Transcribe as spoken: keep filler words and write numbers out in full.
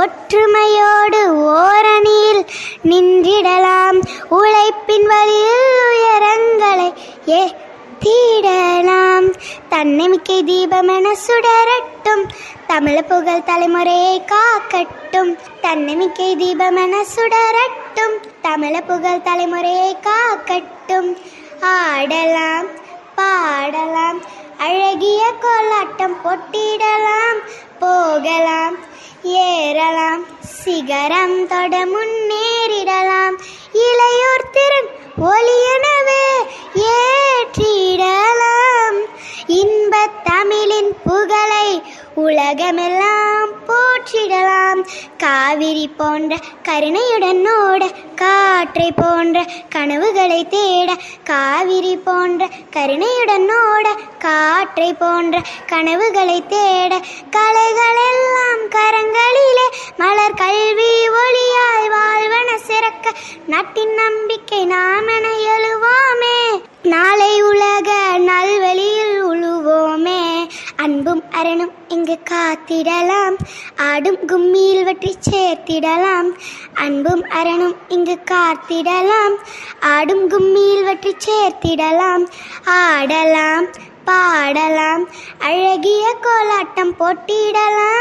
ஒற்றுமையோடு ஓரணியில் நின்றிடலாம். உழைப்பின் வழியில் உயரங்களை ஏற்றிடலாம். தன்னம்பிக்கை தீபமென சுடரட்டும், தமிழ் புகழ் தலைமுறையை காக்கட்டும். தன்னம்பிக்கை தீபமென சுடரட்டும், தமிழ் புகழ் தலைமுறையை காக்கட்டும். ஆடலாம் பாடலாம் அழகிய கோலாட்டம் போட்டிடலாம். போகலாம் ஏறலாம் சிகரம் தொட முன்னேறிடலாம். இளையோர் திறன் ஒளியனவே ஏற்றிடலாம். இன்பத் தமிழின் புகழை உலகமெல்லாம் போற்றிடலாம். காவிரி போன்ற கருணையுடன் ஓட, காற்றை போன்ற கனவுகளை தேட. காவிரி போன்ற கருணையுடன் ஓட, காற்றை போன்ற கனவுகளை தேட. கலைகளெல்லாம் கரங்களிலே மலர் கல்வி ஒளியாய் வாழ்வன சிறக்க. நாட்டின் நம்பிக்கை நாமென எழுவோமே, நாளை உலக நல்வழியில் உழுவோமே. அன்பும் அரணும் இங்கு காத்திடலாம், ஆடும் கும்மியில் வெற்றி சேர்த்திடலாம். அன்பும் அரணும் இங்கு காத்திடலாம், ஆடும் கும்மியில் வெற்றி சேர்த்திடலாம். ஆடலாம் பாடலாம் அழகிய கோலாட்டம் போட்டிடலாம்.